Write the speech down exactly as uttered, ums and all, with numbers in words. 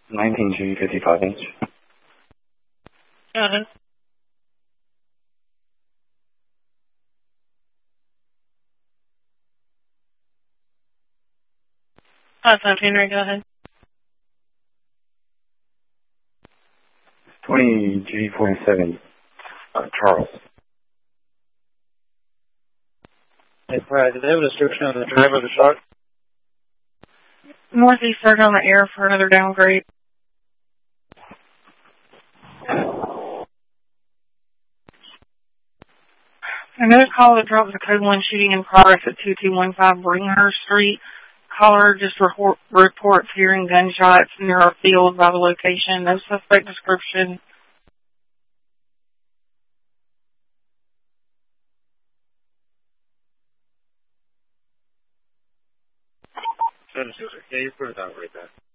nineteen G fifty-five inch. Uh-huh. Five five Henry, go ahead. twenty G forty-seven, uh, Charles. Hey, Brad, did they have a description of the driver of the truck? Northeast third on the air for another downgrade. Another call that drops a code one shooting in progress at two two one five Bringhurst Street. Caller just report, reports hearing gunshots near our field by the location. No suspect description. Yeah, you put it out right there.